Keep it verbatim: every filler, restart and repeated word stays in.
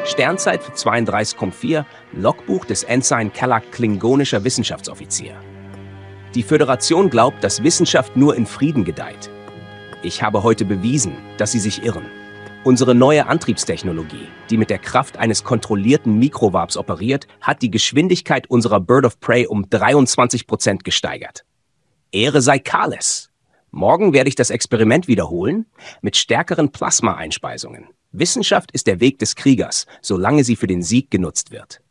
Sternzeit für zweiunddreißig Komma vier, Logbuch des Ensign Kellogg klingonischer Wissenschaftsoffizier. Die Föderation glaubt, dass Wissenschaft nur in Frieden gedeiht. Ich habe heute bewiesen, dass sie sich irren. Unsere neue Antriebstechnologie, die mit der Kraft eines kontrollierten Mikrowarps operiert, hat die Geschwindigkeit unserer Bird of Prey um dreiundzwanzig Prozent gesteigert. Ehre sei Kahless! Morgen werde ich das Experiment wiederholen, mit stärkeren Plasma-Einspeisungen. Wissenschaft ist der Weg des Kriegers, solange sie für den Sieg genutzt wird.